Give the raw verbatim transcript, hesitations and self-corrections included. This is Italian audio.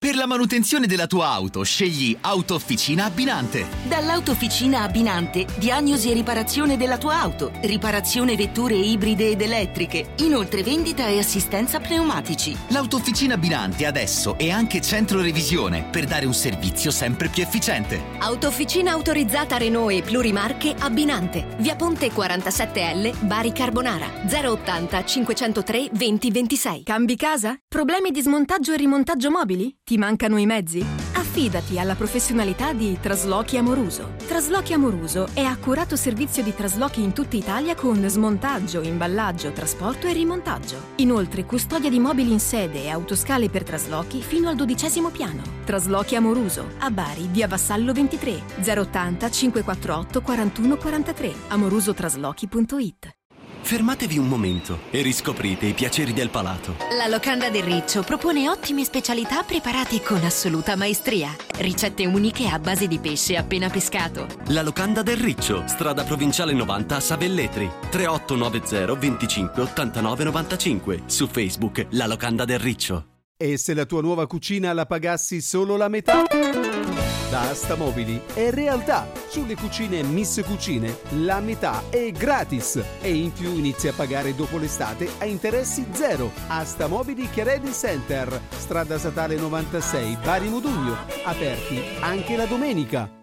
Per la manutenzione della tua auto, scegli Autofficina Abbinante. Dall'Autofficina Abbinante, diagnosi e riparazione della tua auto, riparazione vetture ibride ed elettriche, inoltre vendita e assistenza pneumatici. L'Autofficina Abbinante adesso è anche centro revisione per dare un servizio sempre più efficiente. Autofficina autorizzata Renault e plurimarche Abbinante. Via Ponte quarantasette L, Bari Carbonara. zero ottanta cinquecentotre venti ventisei. Cambi casa? Problemi di smontaggio e rimontaggio mobili? Ti mancano i mezzi? Affidati alla professionalità di Traslochi Amoruso. Traslochi Amoruso è accurato servizio di traslochi in tutta Italia con smontaggio, imballaggio, trasporto e rimontaggio. Inoltre custodia di mobili in sede e autoscale per traslochi fino al dodicesimo piano. Traslochi Amoruso, a Bari, via Vassallo ventitré, zero ottanta cinquecentoquarantotto quarantuno quarantatré, amorusotraslochi punto it. Fermatevi un momento e riscoprite i piaceri del palato. La Locanda del Riccio propone ottime specialità preparate con assoluta maestria. Ricette uniche a base di pesce appena pescato. La Locanda del Riccio, strada provinciale novanta a Savelletri. tre otto nove zero venticinque ottantanove novantacinque. Su Facebook La Locanda del Riccio. E se la tua nuova cucina la pagassi solo la metà? Da Asta Mobili è realtà. Sulle cucine Miss Cucine la metà è gratis e in più inizi a pagare dopo l'estate a interessi zero. Asta Mobili Chiaredi Center, strada statale novantasei, Bari Modugno, aperti anche la domenica.